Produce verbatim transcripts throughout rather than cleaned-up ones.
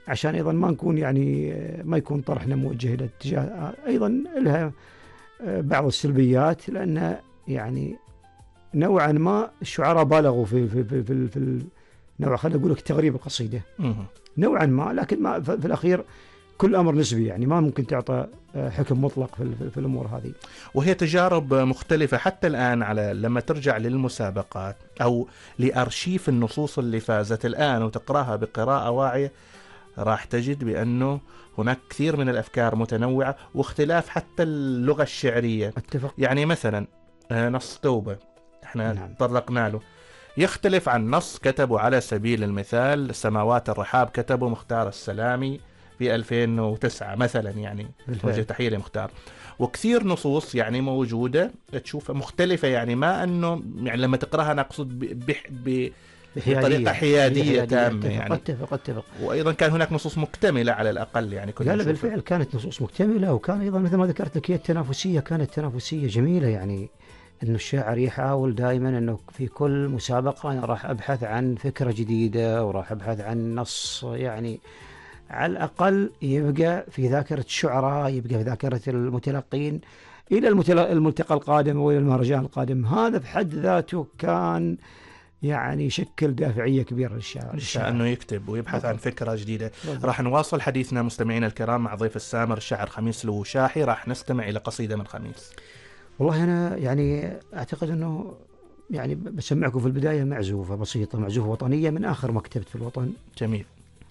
عشان أيضا ما نكون يعني ما يكون طرحنا موجه إلى اتجاه أيضا لها بعض السلبيات، لأن يعني نوعا ما الشعراء بالغوا في في في في, في نوع خلينا نقول لك تغريب القصيدة نوعا ما، لكن ما في الأخير كل أمر نسبي، يعني ما ممكن تعطى حكم مطلق في, في, في الأمور هذه. وهي تجارب مختلفة حتى الآن، على لما ترجع للمسابقات أو لأرشيف النصوص اللي فازت الآن وتقرأها بقراءة واعية، راح تجد بأنه هناك كثير من الأفكار متنوعة واختلاف حتى اللغة الشعرية. أتفق. يعني مثلا نص توبة احنا نعم. طرقنا له، يختلف عن نص كتبه على سبيل المثال سماوات الرحاب، كتبه مختار السلامي في ألفين وتسعة مثلا، يعني وجه تحية لمختار. وكثير نصوص يعني موجودة تشوفها مختلفة، يعني ما أنه يعني لما تقرأها أنا أقصد ب... ب... بطريقة حيادية تامة. يعني أتفق أتفق. وأيضا كان هناك نصوص مكتملة على الأقل، يعني كنا لا بالفعل كانت نصوص مكتملة، وكان أيضا مثل ما ذكرت لك هي التنافسية كانت تنافسية جميلة، يعني إنه الشاعر يحاول دائما إنه في كل مسابقة أنا راح أبحث عن فكرة جديدة وراح أبحث عن نص يعني على الأقل يبقى في ذاكرة الشعراء، يبقى في ذاكرة المتلقين إلى الملتقى القادم وإلى المهرجان القادم. هذا بحد ذاته كان يعني يشكل دافعية كبيرة للشاعر أنه يكتب ويبحث عن فكرة جديدة. راح نواصل حديثنا مستمعينا الكرام مع ضيف السامر الشاعر خميس الوشاحي. راح نستمع إلى قصيدة من خميس. والله أنا يعني أعتقد أنه يعني بسمعكم في البداية معزوفة بسيطة، معزوفة وطنية من آخر ما كتبت في الوطن. جميل.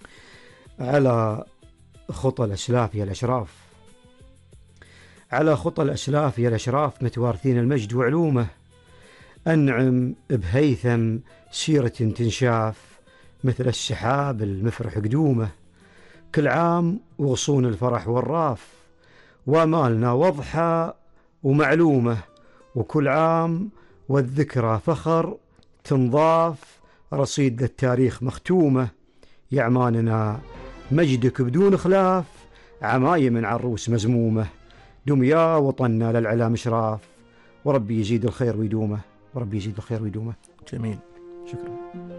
على خطى الأسلاف يا الأشراف، على خطى الأسلاف يا الأشراف متوارثين المجد وعلومه، أنعم بهيثم سيرة تنشاف مثل السحاب المفرح قدومه، كل عام وغصون الفرح والراف ومالنا وضحى ومعلومة، وكل عام والذكرى فخر تنضاف رصيد للتاريخ مختومة، يعماننا مجدك بدون خلاف عمايم عروس مزمومة، دم يا وطننا للعلا مشراف وربي يزيد الخير ويدومه، وربي يزيد الخير ويدومه. جميل، شكرا.